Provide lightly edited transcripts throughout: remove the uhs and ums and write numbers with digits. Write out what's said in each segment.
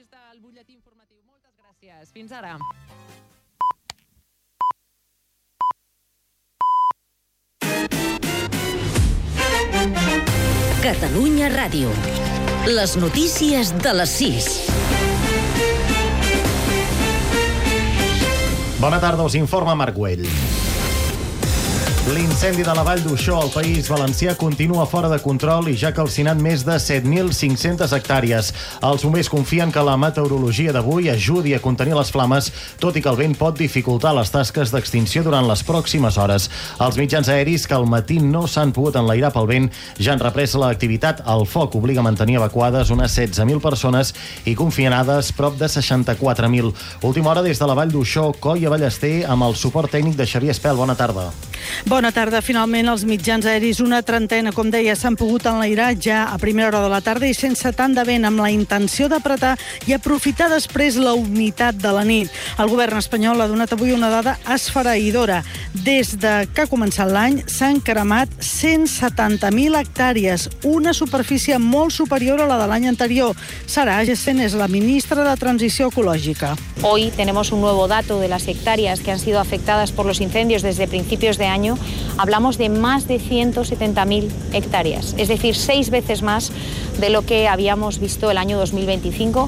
després del butlletí informatiu. Moltes gràcies. Fins ara. Catalunya Ràdio. Les notícies de les 6. Bona tarda, us informa Marc Güell. L'incendi de la Vall d'Uixó al País Valencià continua fora de control i ja ha calcinat més de 7.500 hectàrees. Els bombers confien que la meteorologia d'avui ajudi a contenir les flames, tot i que el vent pot dificultar les tasques d'extinció durant les pròximes hores. Els mitjans aeris que al matí no s'han pogut enlairar pel vent ja han reprès l'activitat. El foc obliga a mantenir evacuades unes 16.000 persones i confinades prop de 64.000. Última hora des de la Vall d'Uixó, Coia Ballester, amb el suport tècnic de Xavier Espel. Bona tarda. Bona tarda. Finalment, els mitjans aeris, una trentena, com deia, s'han pogut enlairar ja a primera hora de la tarda i sense tant de vent, amb la intenció d'apretar i aprofitar després la humitat de la nit. El govern espanyol ha donat avui una dada esfereïdora. Des de que ha començat l'any s'han cremat 170.000 hectàrees, una superfície molt superior a la de l'any anterior. Sara Agesen és la ministra de Transició Ecològica. Hoy tenemos un nuevo dato de las hectáreas que han sido afectadas por los incendios desde principios de año. Hablamos de más de 170.000 hectáreas, es decir, 6 veces más de lo que habíamos visto el año 2025.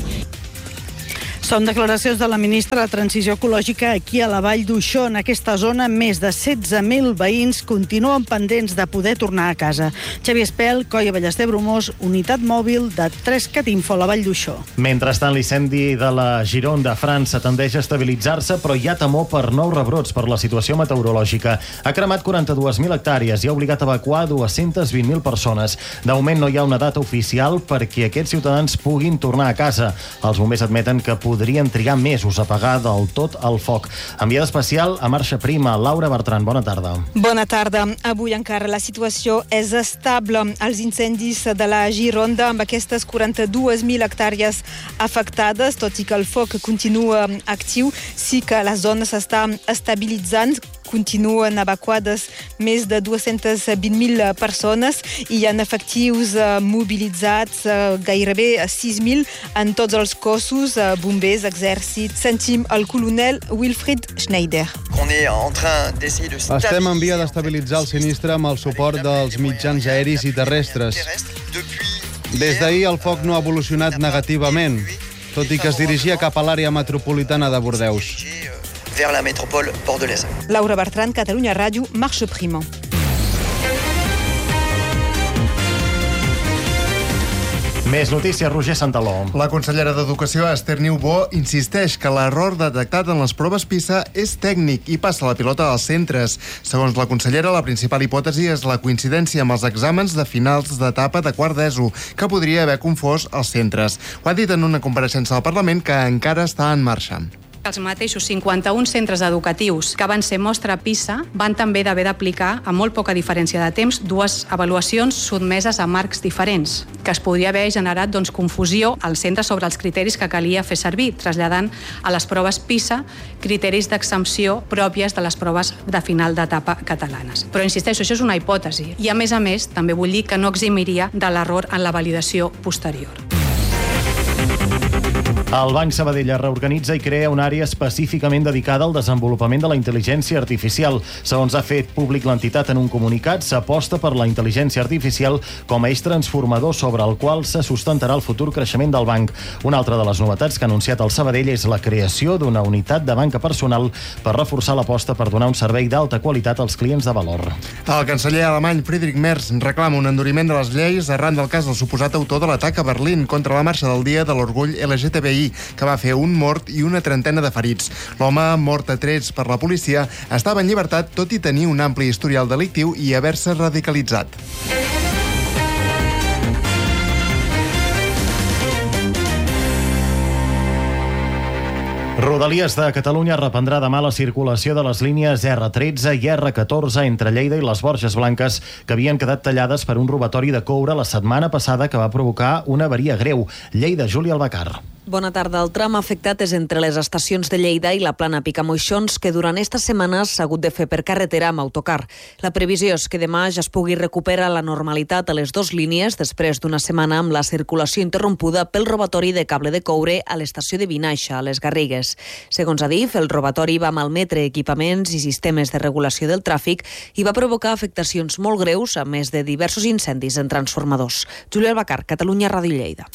Són declaracions de la ministra de Transició Ecològica aquí a la Vall d'Uixó. En aquesta zona, més de 16.000 veïns continuen pendents de poder tornar a casa. Xavier Espel, Coia Ballester Bromós, unitat mòbil de 3CAT Info a la Vall d'Uixó. Mentrestant, l'incendi de la Gironde a França tendeix a estabilitzar-se, però hi ha temor per nous rebrots per la situació meteorològica. Ha cremat 42.000 hectàrees i ha obligat a evacuar 220.000 persones. De moment no hi ha una data oficial perquè aquests ciutadans puguin tornar a casa. Els bombers admeten que podrien trigar mesos a apagar del tot el foc. Enviada especial a Marxa Prima, Laura Bertran, bona tarda. Bona tarda. Avui encara la situació és estable. Els incendis de la Gironde, amb aquestes 42.000 hectàrees afectades, tot i que el foc continua actiu, sí que la zona s'està estabilitzant. Continuen evacuades més de 220.000 persones i hi ha efectius mobilitzats gairebé 6.000 en tots els cossos, bombers, exèrcit. Sentim el coronel Wilfried Schneider. Estem en via d'estabilitzar el sinistre amb el suport dels mitjans aeris i terrestres. Des d'ahir el foc no ha evolucionat negativament, tot i que es dirigia cap a l'àrea metropolitana de Bordeus. Vers la métropole bordelaise. Laura Bertran, Catalunya Ràdio, Marxa Prima. Més notícies, Roger Santaló. La consellera d'Educació, Esther Niubó, insisteix que l'error detectat en les proves PISA és tècnic i passa la pilota als centres. Segons la consellera, la principal hipòtesi és la coincidència amb els exàmens de finals d'etapa de quart d'ESO, que podria haver confós els centres. Ho ha dit en una compareixença al Parlament que encara està en marxa. Els mateixos 51 centres educatius que van ser mostra PISA van també d'haver d'aplicar, amb molt poca diferència de temps, dues avaluacions sotmeses a marcs diferents, que es podria haver generat confusió als centres sobre els criteris que calia fer servir, traslladant a les proves PISA criteris d'exempció pròpies de les proves de final d'etapa catalanes. Però insisteixo, això és una hipòtesi i, a més, també vull dir que no eximiria de l'error en la validació posterior. El Banc Sabadell es reorganitza i crea una àrea específicament dedicada al desenvolupament de la intel·ligència artificial. Segons ha fet públic l'entitat en un comunicat, s'aposta per la intel·ligència artificial com a eix transformador sobre el qual se sustentarà el futur creixement del banc. Una altra de les novetats que ha anunciat el Sabadell és la creació d'una unitat de banca personal per reforçar l'aposta per donar un servei d'alta qualitat als clients de valor. El canceller alemany Friedrich Merz reclama un enduriment de les lleis arran del cas del suposat autor de l'atac a Berlín contra la marxa del Dia de l'Orgull LGTBI, que va fer un mort i una trentena de ferits. L'home, mort a trets per la policia, estava en llibertat tot i tenir un ampli historial delictiu i haver-se radicalitzat. Rodalies de Catalunya reprendrà demà la circulació de les línies R13 i R14 entre Lleida i les Borges Blanques, que havien quedat tallades per un robatori de coure la setmana passada que va provocar una avaria greu. Lleida, Júlia Albacar. Bona tarda. El tram afectat és entre les estacions de Lleida i la Plana Picamoixons, que durant esta setmana s'ha hagut de fer per carretera amb autocar. La previsió és que demà ja es pugui recuperar la normalitat a les dues línies després d'una setmana amb la circulació interrompuda pel robatori de cable de coure a l'estació de Vinaixa, a les Garrigues. Segons Adif, el robatori va malmetre equipaments i sistemes de regulació del tràfic i va provocar afectacions molt greus, a més de diversos incendis en transformadors. Júlia Albacar, Catalunya Ràdio Lleida.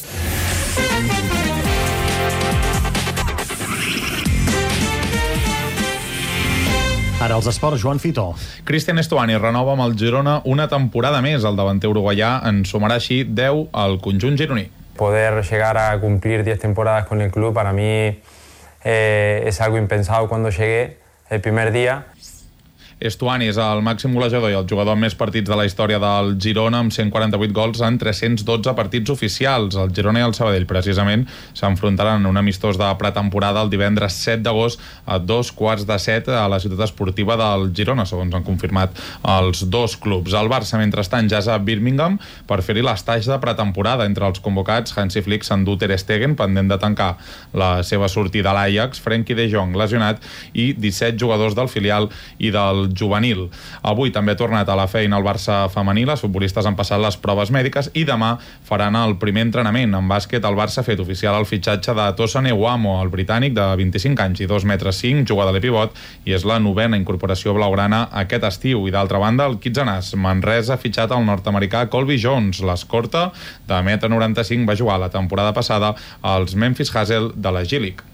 Ara els esports, Joan Fito. Cristian Estuani renova amb el Girona una temporada més. El davanter uruguaià en sumarà així 10 al conjunt gironí. Poder llegar a cumplir 10 temporadas con el club para mí es algo impensado cuando llegué el primer día. Estuani és el màxim golejador i el jugador amb més partits de la història del Girona, amb 148 gols en 312 partits oficials. El Girona i el Sabadell, precisament, s'enfrontaran en un amistós de pretemporada el divendres 7 d'agost a 2:15 a la ciutat esportiva del Girona, segons han confirmat els dos clubs. El Barça, mentrestant, ja és a Birmingham per fer-hi l'estatge de pretemporada. Entre els convocats, Hansi Flick s'endú Ter Stegen, pendent de tancar la seva sortida a l'Ajax, Frenkie de Jong, lesionat, i 17 jugadors del filial i del juvenil. Avui també ha tornat a la feina el Barça femení, les futbolistes han passat les proves mèdiques i demà faran el primer entrenament. En bàsquet, el Barça ha fet oficial el fitxatge de Tosan Ewamo, el britànic de 25 anys i 2,5 metres, jugador de pivot, i és la novena incorporació blaugrana aquest estiu. I d'altra banda, el Kitsanàs Manresa ha fitxat el nord-americà Colby Jones. L'escorta, de 1,95 m, va jugar la temporada passada als Memphis Hazel de la G-League.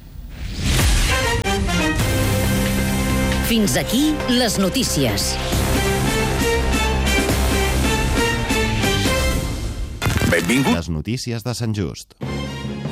Fins aquí les notícies. Benvingut. Les notícies de Sant Just.